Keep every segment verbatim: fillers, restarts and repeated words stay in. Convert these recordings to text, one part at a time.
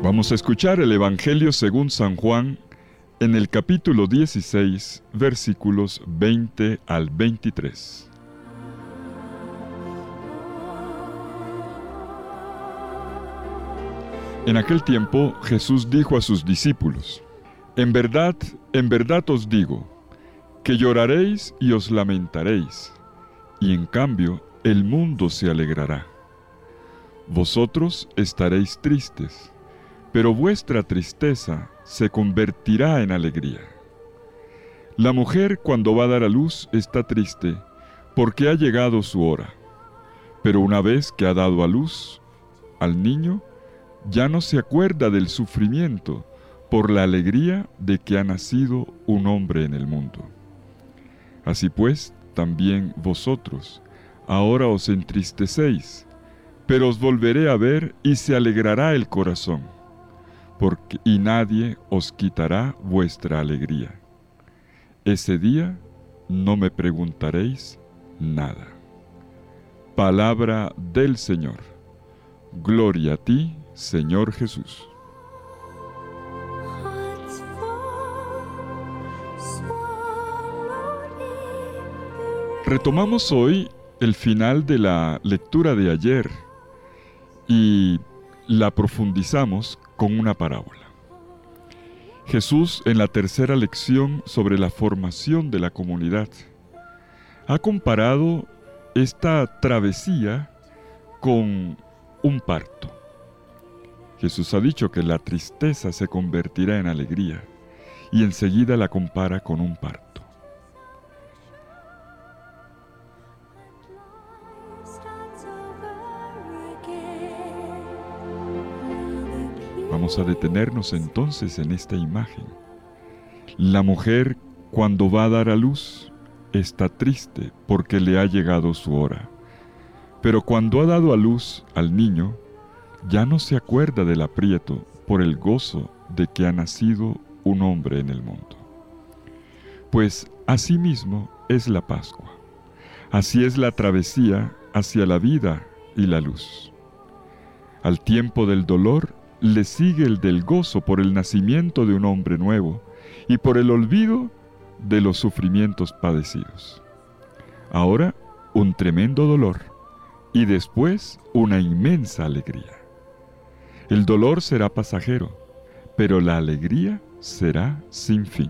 Vamos a escuchar el Evangelio según San Juan en el capítulo dieciséis, versículos veinte al veintitrés. En aquel tiempo Jesús dijo a sus discípulos: En verdad, en verdad os digo, que lloraréis y os lamentaréis, y en cambio el mundo se alegrará. Vosotros estaréis tristes, pero vuestra tristeza se convertirá en alegría. La mujer cuando va a dar a luz está triste, porque ha llegado su hora. Pero una vez que ha dado a luz al niño, ya no se acuerda del sufrimiento por la alegría de que ha nacido un hombre en el mundo. Así pues, también vosotros, ahora os entristecéis, pero os volveré a ver y se alegrará el corazón, porque y nadie os quitará vuestra alegría. Ese día no me preguntaréis nada. Palabra del Señor. Gloria a ti, Señor Jesús. Retomamos hoy el final de la lectura de ayer y la profundizamos con una parábola. Jesús, en la tercera lección sobre la formación de la comunidad, ha comparado esta travesía con un parto. Jesús ha dicho que la tristeza se convertirá en alegría y enseguida la compara con un parto. Vamos a detenernos entonces en esta imagen. La mujer, cuando va a dar a luz, está triste porque le ha llegado su hora. Pero cuando ha dado a luz al niño, ya no se acuerda del aprieto por el gozo de que ha nacido un hombre en el mundo. Pues así mismo es la Pascua. Así es la travesía hacia la vida y la luz. Al tiempo del dolor le sigue el del gozo por el nacimiento de un hombre nuevo y por el olvido de los sufrimientos padecidos. Ahora un tremendo dolor y después una inmensa alegría. El dolor será pasajero, pero la alegría será sin fin.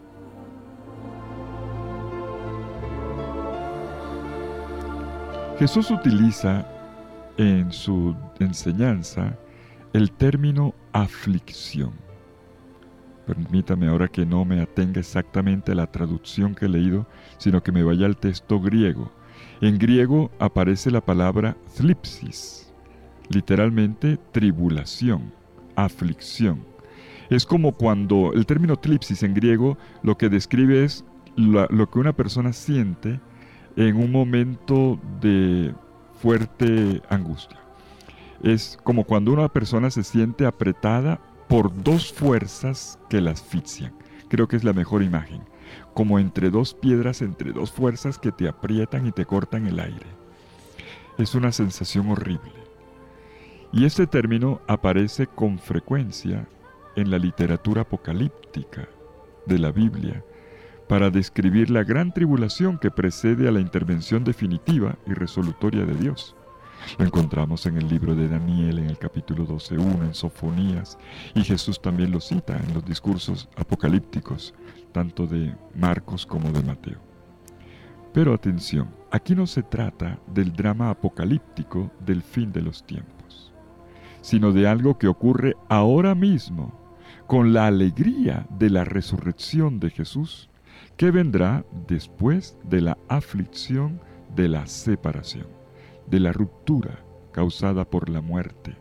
Jesús utiliza en su enseñanza el término aflicción. Permítame ahora que no me atenga exactamente a la traducción que he leído, sino que me vaya al texto griego. En griego aparece la palabra thlipsis, literalmente tribulación, aflicción. Es como cuando el término thlipsis en griego lo que describe es lo, lo que una persona siente en un momento de fuerte angustia. Es como cuando una persona se siente apretada por dos fuerzas que la asfixian. Creo que es la mejor imagen. Como entre dos piedras, entre dos fuerzas que te aprietan y te cortan el aire. Es una sensación horrible. Y este término aparece con frecuencia en la literatura apocalíptica de la Biblia para describir la gran tribulación que precede a la intervención definitiva y resolutoria de Dios. Lo encontramos en el libro de Daniel, en el capítulo doce punto uno, en Sofonías, y Jesús también lo cita en los discursos apocalípticos, tanto de Marcos como de Mateo. Pero atención, aquí no se trata del drama apocalíptico del fin de los tiempos, sino de algo que ocurre ahora mismo, con la alegría de la resurrección de Jesús, que vendrá después de la aflicción de la separación, de la ruptura causada por la muerte.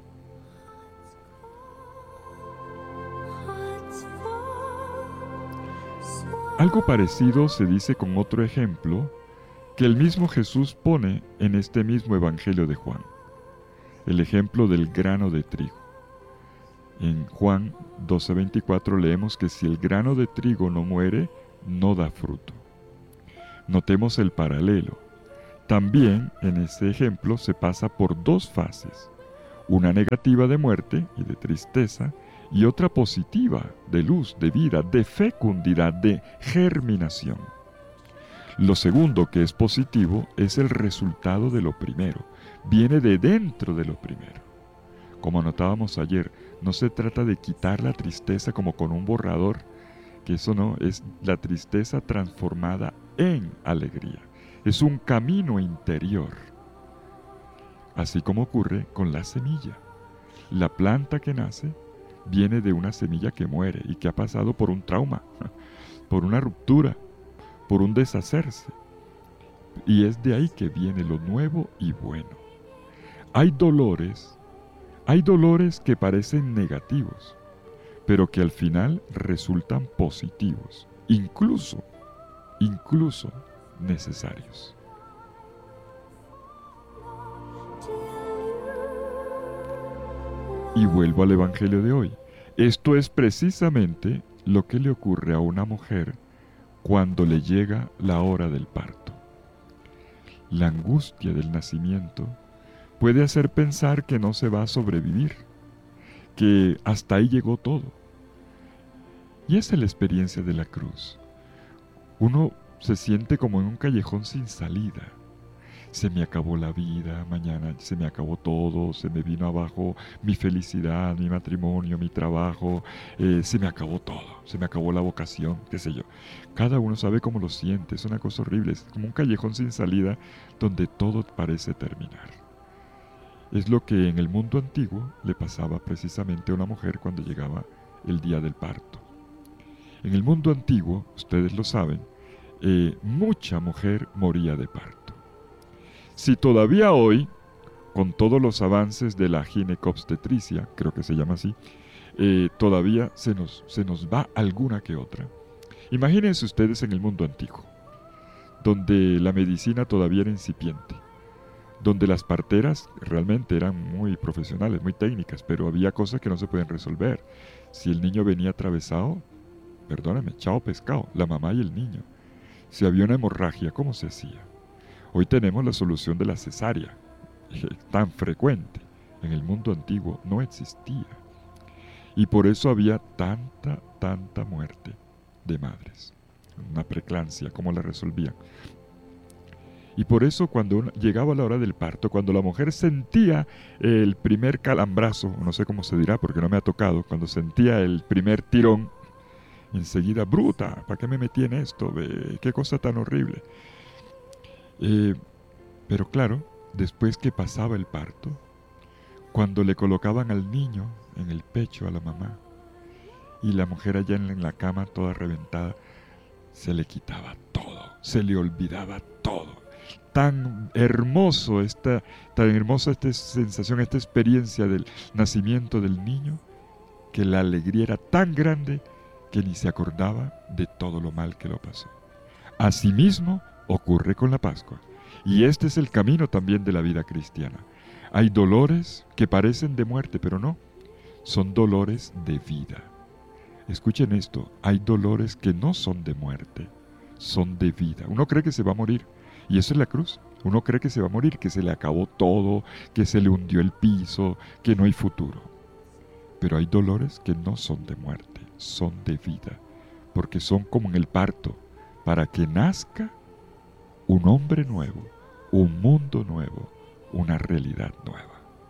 Algo parecido se dice con otro ejemplo que el mismo Jesús pone en este mismo Evangelio de Juan, el ejemplo del grano de trigo. En Juan doce veinticuatro leemos que si el grano de trigo no muere, no da fruto. Notemos el paralelo. También en este ejemplo se pasa por dos fases, una negativa de muerte y de tristeza y otra positiva, de luz, de vida, de fecundidad, de germinación. Lo segundo, que es positivo, es el resultado de lo primero, viene de dentro de lo primero. Como notábamos ayer, no se trata de quitar la tristeza como con un borrador, que eso no, es la tristeza transformada en alegría. Es un camino interior. Así como ocurre con la semilla. La planta que nace viene de una semilla que muere y que ha pasado por un trauma, por una ruptura, por un deshacerse. Y es de ahí que viene lo nuevo y bueno. Hay dolores, hay dolores que parecen negativos, pero que al final resultan positivos, incluso, incluso necesarios. Y vuelvo al Evangelio de hoy. Esto es precisamente lo que le ocurre a una mujer cuando le llega la hora del parto. La angustia del nacimiento puede hacer pensar que no se va a sobrevivir, que hasta ahí llegó todo. Y esa es la experiencia de la cruz. Uno se siente como en un callejón sin salida. Se me acabó la vida, mañana se me acabó todo, se me vino abajo mi felicidad, mi matrimonio, mi trabajo, eh, se me acabó todo, se me acabó la vocación, qué sé yo. Cada uno sabe cómo lo siente, es una cosa horrible, es como un callejón sin salida donde todo parece terminar. Es lo que en el mundo antiguo le pasaba precisamente a una mujer cuando llegaba el día del parto. En el mundo antiguo, ustedes lo saben, eh, mucha mujer moría de parto. Si todavía hoy, con todos los avances de la ginecobstetricia, creo que se llama así, eh, todavía se nos, se nos va alguna que otra. Imagínense ustedes en el mundo antiguo, donde la medicina todavía era incipiente, donde las parteras realmente eran muy profesionales, muy técnicas, pero había cosas que no se pueden resolver. Si el niño venía atravesado, perdóname, chao pescado, la mamá y el niño. Si había una hemorragia, ¿cómo se hacía? Hoy tenemos la solución de la cesárea, tan frecuente. En el mundo antiguo no existía. Y por eso había tanta, tanta muerte de madres. Una preclancia, ¿cómo la resolvían? Y por eso cuando llegaba la hora del parto, cuando la mujer sentía el primer calambrazo, no sé cómo se dirá porque no me ha tocado, cuando sentía el primer tirón, enseguida, bruta, ¿para qué me metí en esto? ¿Qué cosa tan horrible? Eh, pero claro, después que pasaba el parto, cuando le colocaban al niño en el pecho a la mamá y la mujer allá en la cama toda reventada, se le quitaba todo, se le olvidaba todo. Tan hermoso esta, tan hermosa esta sensación, esta experiencia del nacimiento del niño, que la alegría era tan grande que ni se acordaba de todo lo mal que lo pasó. Asimismo, ocurre con la Pascua. Y este es el camino también de la vida cristiana. Hay dolores que parecen de muerte, pero no. Son dolores de vida. Escuchen esto, hay dolores que no son de muerte, son de vida. Uno cree que se va a morir, y eso es la cruz. Uno cree que se va a morir, que se le acabó todo, que se le hundió el piso, que no hay futuro. Pero hay dolores que no son de muerte, son de vida, porque son como en el parto, para que nazca un hombre nuevo, un mundo nuevo, una realidad nueva.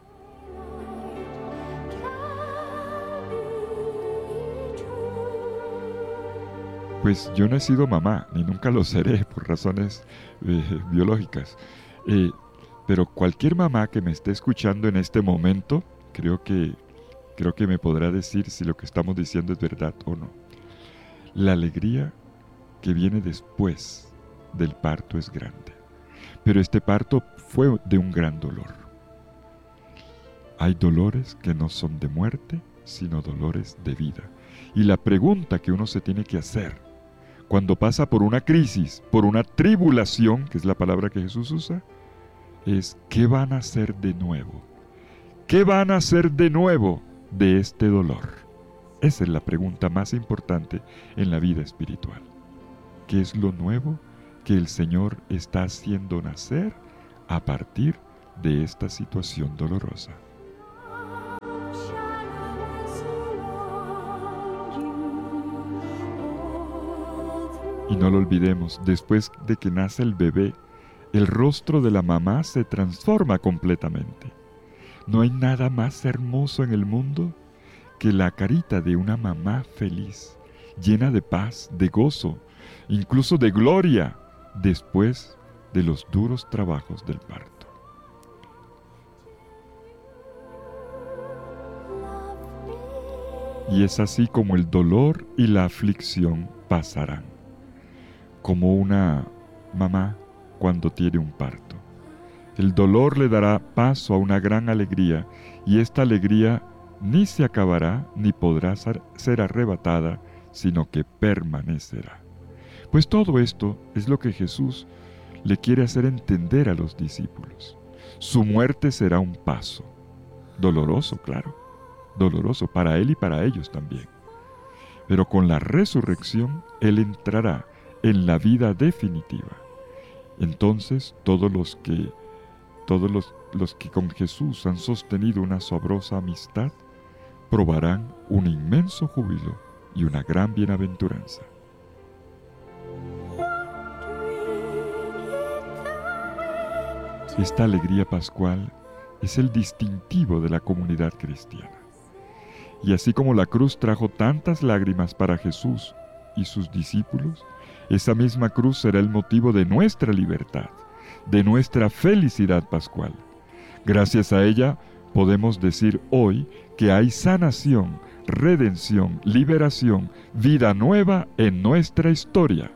Pues yo no he sido mamá, ni nunca lo seré por razones eh, biológicas. Eh, pero cualquier mamá que me esté escuchando en este momento, creo que, creo que me podrá decir si lo que estamos diciendo es verdad o no. La alegría que viene después del parto es grande. Pero este parto fue de un gran dolor. Hay dolores que no son de muerte, sino dolores de vida. Y la pregunta que uno se tiene que hacer cuando pasa por una crisis, por una tribulación, que es la palabra que Jesús usa, es ¿qué van a hacer de nuevo? ¿Qué van a hacer de nuevo de este dolor? Esa es la pregunta más importante en la vida espiritual. ¿Qué es lo nuevo que el Señor está haciendo nacer a partir de esta situación dolorosa? Y no lo olvidemos, después de que nace el bebé, el rostro de la mamá se transforma completamente. No hay nada más hermoso en el mundo que la carita de una mamá feliz, llena de paz, de gozo, incluso de gloria, después de los duros trabajos del parto. Y es así como el dolor y la aflicción pasarán, como una mamá cuando tiene un parto. El dolor le dará paso a una gran alegría, y esta alegría ni se acabará ni podrá ser arrebatada, sino que permanecerá. Pues todo esto es lo que Jesús le quiere hacer entender a los discípulos. Su muerte será un paso, doloroso, claro, doloroso para Él y para ellos también. Pero con la resurrección, Él entrará en la vida definitiva. Entonces, todos los que, todos los, los que con Jesús han sostenido una sabrosa amistad, probarán un inmenso júbilo y una gran bienaventuranza. Esta alegría pascual es el distintivo de la comunidad cristiana. Y así como la cruz trajo tantas lágrimas para Jesús y sus discípulos, esa misma cruz será el motivo de nuestra libertad, de nuestra felicidad pascual. Gracias a ella podemos decir hoy que hay sanación, redención, liberación, vida nueva en nuestra historia.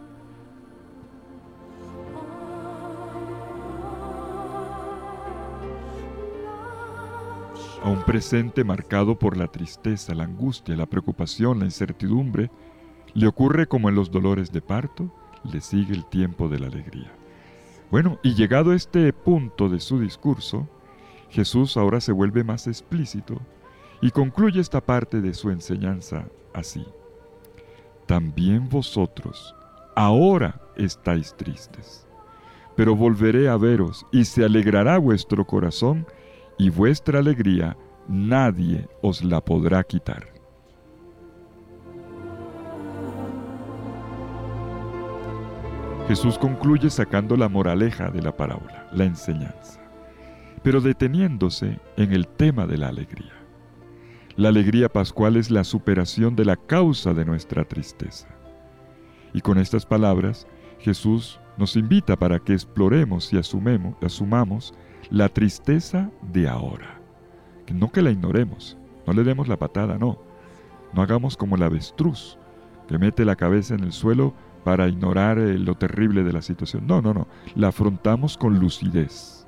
A un presente marcado por la tristeza, la angustia, la preocupación, la incertidumbre, le ocurre como en los dolores de parto, le sigue el tiempo de la alegría. Bueno, y llegado a este punto de su discurso, Jesús ahora se vuelve más explícito y concluye esta parte de su enseñanza así: también vosotros ahora estáis tristes, pero volveré a veros y se alegrará vuestro corazón, y vuestra alegría nadie os la podrá quitar. Jesús concluye sacando la moraleja de la parábola, la enseñanza, pero deteniéndose en el tema de la alegría. La alegría pascual es la superación de la causa de nuestra tristeza. Y con estas palabras, Jesús nos invita para que exploremos y asumemos, asumamos la tristeza de ahora. No que la ignoremos, no le demos la patada, no. No hagamos como el avestruz, que mete la cabeza en el suelo para ignorar eh, lo terrible de la situación. No, no, no. La afrontamos con lucidez.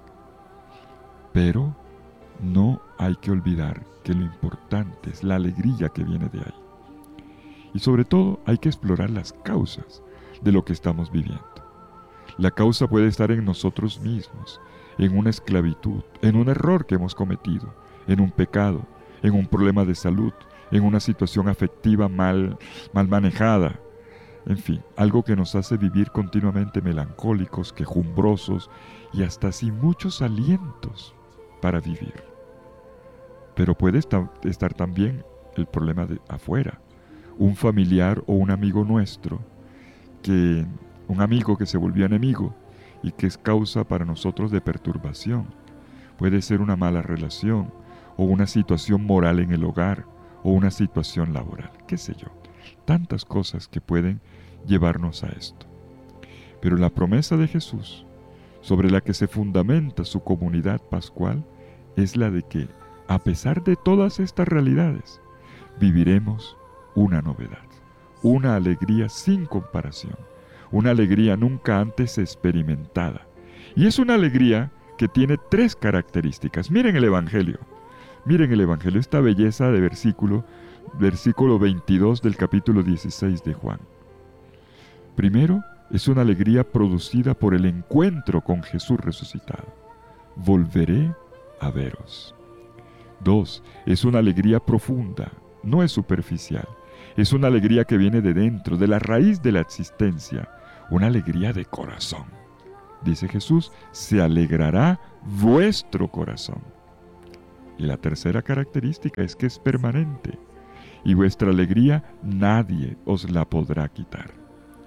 Pero no hay que olvidar que lo importante es la alegría que viene de ahí. Y sobre todo hay que explorar las causas de lo que estamos viviendo. La causa puede estar en nosotros mismos, en una esclavitud, en un error que hemos cometido, en un pecado, en un problema de salud, en una situación afectiva mal, mal manejada. En fin, algo que nos hace vivir continuamente melancólicos, quejumbrosos y hasta sin muchos alientos para vivir. Pero puede estar, estar también el problema de afuera. Un familiar o un amigo nuestro, que, un amigo que se volvió enemigo y que es causa para nosotros de perturbación. Puede ser una mala relación o una situación moral en el hogar o una situación laboral, qué sé yo. Tantas cosas que pueden llevarnos a esto. Pero la promesa de Jesús, sobre la que se fundamenta su comunidad pascual, es la de que, a pesar de todas estas realidades, viviremos una novedad, una alegría sin comparación, una alegría nunca antes experimentada. Y es una alegría que tiene tres características. Miren el Evangelio, miren el Evangelio, esta belleza de versículo, versículo veintidós del capítulo dieciséis de Juan. Primero, es una alegría producida por el encuentro con Jesús resucitado. Volveré a veros. Dos, es una alegría profunda, no es superficial. Es una alegría que viene de dentro, de la raíz de la existencia, una alegría de corazón. Dice Jesús, se alegrará vuestro corazón. Y la tercera característica es que es permanente, y vuestra alegría nadie os la podrá quitar.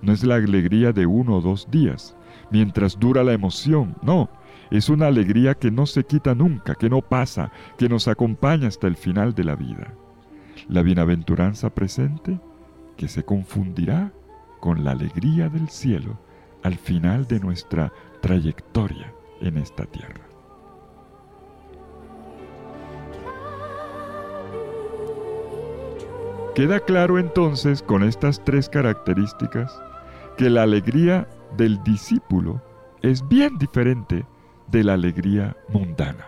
No es la alegría de uno o dos días, mientras dura la emoción, no. Es una alegría que no se quita nunca, que no pasa, que nos acompaña hasta el final de la vida. La bienaventuranza presente, que se confundirá con la alegría del cielo al final de nuestra trayectoria en esta tierra. Queda claro entonces con estas tres características que la alegría del discípulo es bien diferente de la alegría mundana.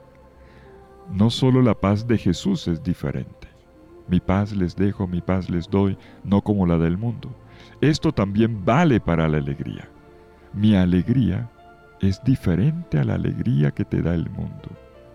No solo la paz de Jesús es diferente. Mi paz les dejo, mi paz les doy, no como la del mundo. Esto también vale para la alegría. Mi alegría es diferente a la alegría que te da el mundo.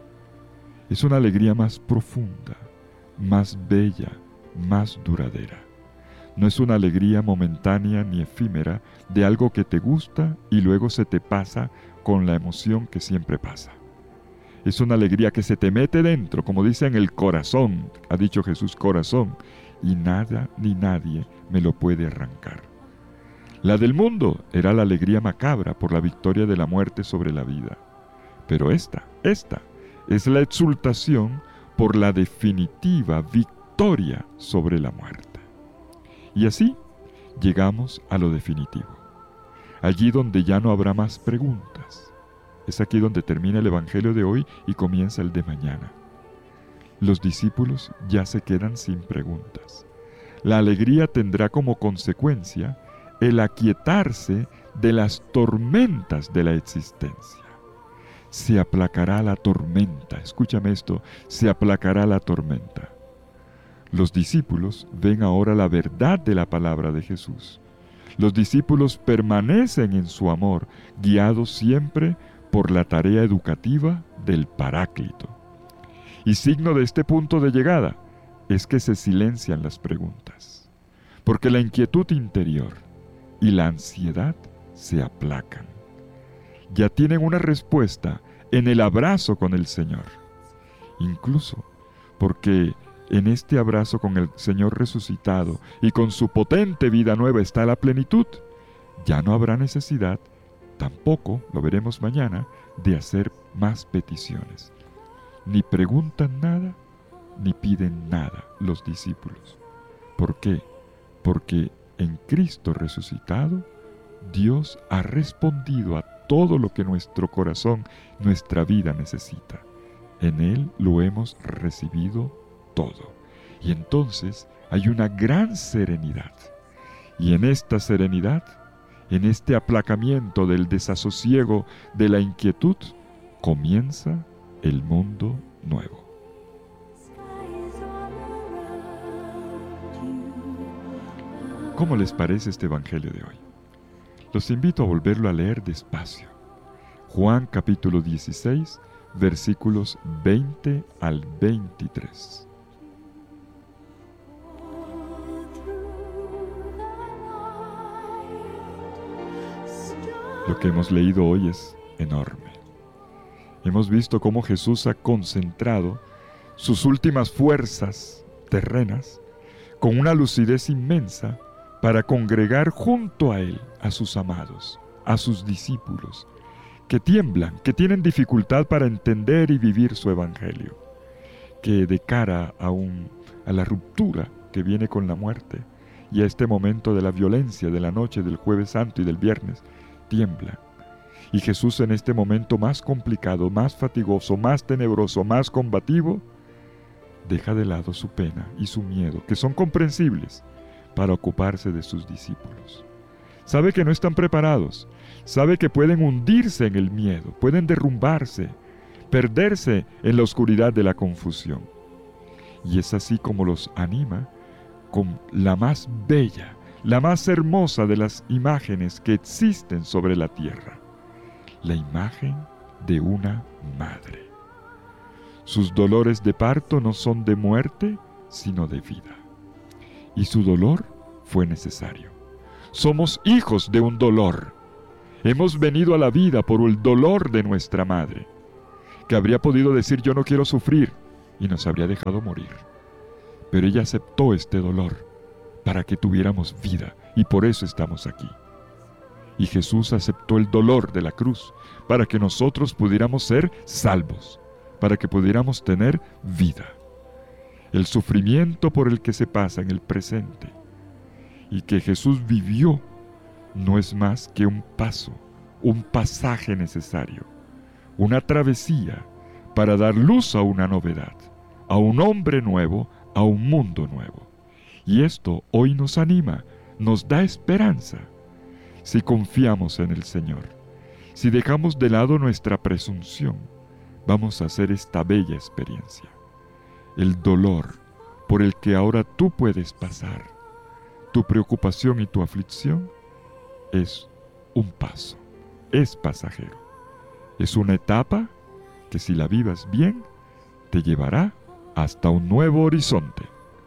Es una alegría más profunda, más bella, más duradera. No es una alegría momentánea ni efímera de algo que te gusta y luego se te pasa con la emoción que siempre pasa. Es una alegría que se te mete dentro, como dice en el corazón, ha dicho Jesús, corazón, y nada ni nadie me lo puede arrancar. La del mundo era la alegría macabra por la victoria de la muerte sobre la vida. Pero esta, esta, es la exultación por la definitiva victoria sobre la muerte. Y así llegamos a lo definitivo, allí donde ya no habrá más preguntas. Es aquí donde termina el Evangelio de hoy y comienza el de mañana. Los discípulos ya se quedan sin preguntas. La alegría tendrá como consecuencia el aquietarse de las tormentas de la existencia. Se aplacará la tormenta, escúchame esto, se aplacará la tormenta. Los discípulos ven ahora la verdad de la palabra de Jesús. Los discípulos permanecen en su amor, guiados siempre por la tarea educativa del Paráclito. Y signo de este punto de llegada es que se silencian las preguntas, porque la inquietud interior y la ansiedad se aplacan. Ya tienen una respuesta en el abrazo con el Señor, incluso porque en este abrazo con el Señor resucitado y con su potente vida nueva está la plenitud. Ya no habrá necesidad, tampoco, lo veremos mañana, de hacer más peticiones. Ni preguntan nada, ni piden nada los discípulos. ¿Por qué? Porque en Cristo resucitado, Dios ha respondido a todo lo que nuestro corazón, nuestra vida necesita. En Él lo hemos recibido todo. Y entonces hay una gran serenidad. Y en esta serenidad, en este aplacamiento del desasosiego, de la inquietud, comienza el mundo nuevo. ¿Cómo les parece este Evangelio de hoy? Los invito a volverlo a leer despacio. Juan capítulo dieciséis, versículos veinte al veintitrés. Lo que hemos leído hoy es enorme. Hemos visto cómo Jesús ha concentrado sus últimas fuerzas terrenas con una lucidez inmensa para congregar junto a Él a sus amados, a sus discípulos, que tiemblan, que tienen dificultad para entender y vivir su Evangelio, que de cara a, un, a la ruptura que viene con la muerte y a este momento de la violencia de la noche del Jueves Santo y del Viernes, tiemblan. Y Jesús en este momento más complicado, más fatigoso, más tenebroso, más combativo, deja de lado su pena y su miedo, que son comprensibles, para ocuparse de sus discípulos. Sabe que no están preparados, sabe que pueden hundirse en el miedo, pueden derrumbarse, perderse en la oscuridad de la confusión. Y es así como los anima con la más bella, la más hermosa de las imágenes que existen sobre la tierra, la imagen de una madre. Sus dolores de parto no son de muerte, sino de vida. Y su dolor fue necesario. Somos hijos de un dolor. Hemos venido a la vida por el dolor de nuestra madre, que habría podido decir yo no quiero sufrir y nos habría dejado morir. Pero ella aceptó este dolor para que tuviéramos vida y por eso estamos aquí. Y Jesús aceptó el dolor de la cruz para que nosotros pudiéramos ser salvos, para que pudiéramos tener vida. El sufrimiento por el que se pasa en el presente y que Jesús vivió no es más que un paso, un pasaje necesario, una travesía para dar luz a una novedad, a un hombre nuevo, a un mundo nuevo. Y esto hoy nos anima, nos da esperanza. Si confiamos en el Señor, si dejamos de lado nuestra presunción, vamos a hacer esta bella experiencia. El dolor por el que ahora tú puedes pasar, tu preocupación y tu aflicción, es un paso, es pasajero. Es una etapa que si la vivas bien, te llevará hasta un nuevo horizonte.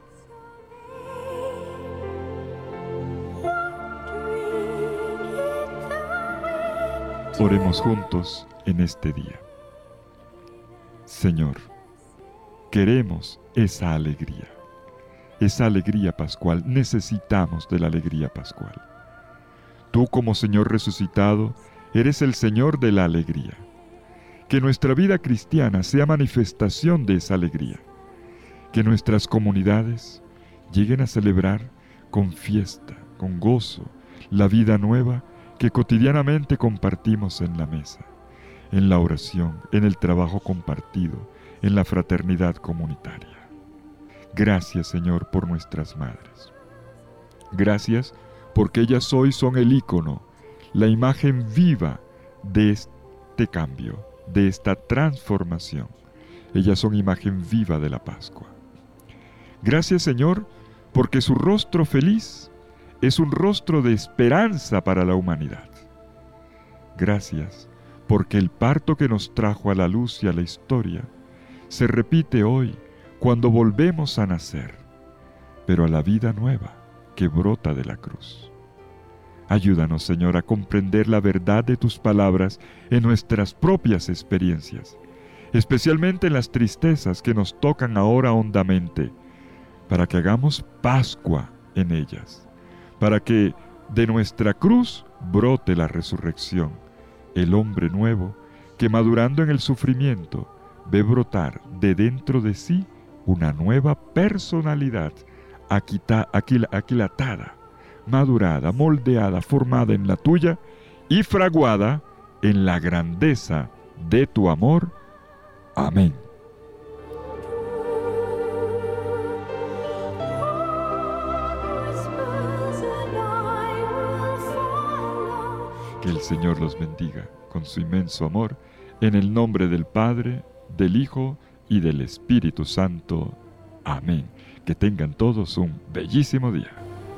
Oremos juntos en este día. Señor, queremos esa alegría, esa alegría pascual, necesitamos de la alegría pascual. Tú como Señor resucitado, eres el Señor de la alegría. Que nuestra vida cristiana sea manifestación de esa alegría. Que nuestras comunidades lleguen a celebrar con fiesta, con gozo, la vida nueva que cotidianamente compartimos en la mesa, en la oración, en el trabajo compartido, en la fraternidad comunitaria. Gracias, Señor, por nuestras madres. Gracias porque ellas hoy son el ícono, la imagen viva de este cambio, de esta transformación. Ellas son imagen viva de la Pascua. Gracias, Señor, porque su rostro feliz es un rostro de esperanza para la humanidad. Gracias, porque el parto que nos trajo a la luz y a la historia se repite hoy cuando volvemos a nacer, pero a la vida nueva que brota de la cruz. Ayúdanos, Señor, a comprender la verdad de tus palabras en nuestras propias experiencias, especialmente en las tristezas que nos tocan ahora hondamente, para que hagamos Pascua en ellas, para que de nuestra cruz brote la resurrección, el hombre nuevo que madurando en el sufrimiento ve brotar de dentro de sí una nueva personalidad aquita, aquil, aquilatada, madurada, moldeada, formada en la tuya y fraguada en la grandeza de tu amor. Amén. Que el Señor los bendiga con su inmenso amor, en el nombre del Padre, del Hijo y del Espíritu Santo. Amén. Que tengan todos un bellísimo día.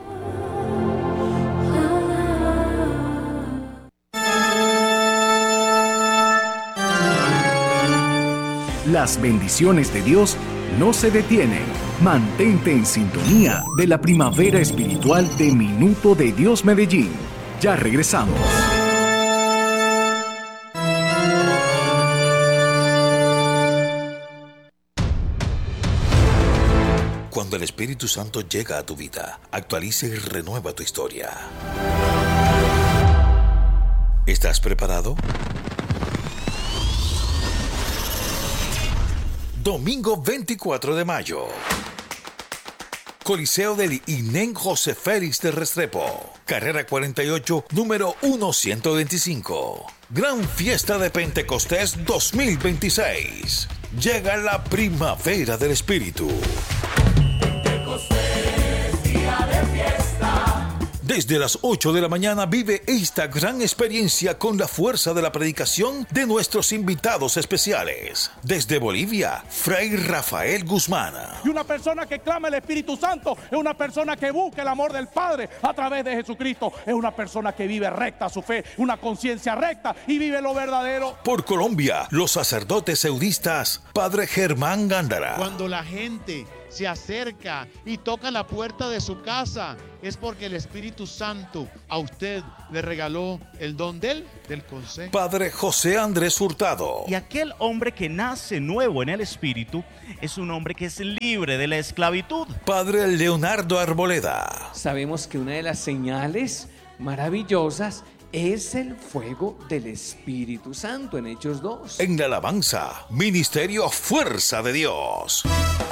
Las bendiciones de Dios no se detienen. Mantente en sintonía de la primavera espiritual de Minuto de Dios Medellín. Ya regresamos. Cuando el Espíritu Santo llega a tu vida, actualiza y renueva tu historia. ¿Estás preparado? Domingo veinticuatro de mayo. Coliseo del Inén José Félix de Restrepo. Carrera cuarenta y ocho, número ciento veinticinco. Gran Fiesta de Pentecostés dos mil veintiséis. Llega la primavera del Espíritu. Pentecostés, día de fiesta. Desde las ocho de la mañana vive esta gran experiencia con la fuerza de la predicación de nuestros invitados especiales. Desde Bolivia, Fray Rafael Guzmán. Y una persona que clama el Espíritu Santo es una persona que busca el amor del Padre a través de Jesucristo. Es una persona que vive recta su fe, una conciencia recta y vive lo verdadero. Por Colombia, los sacerdotes eudistas, Padre Germán Gándara. Cuando la gente se acerca y toca la puerta de su casa, es porque el Espíritu Santo a usted le regaló el don del, del consejo. Padre José Andrés Hurtado. Y aquel hombre que nace nuevo en el Espíritu es un hombre que es libre de la esclavitud. Padre Leonardo Arboleda. Sabemos que una de las señales maravillosas es el fuego del Espíritu Santo en Hechos dos. En la alabanza, Ministerio Fuerza de Dios.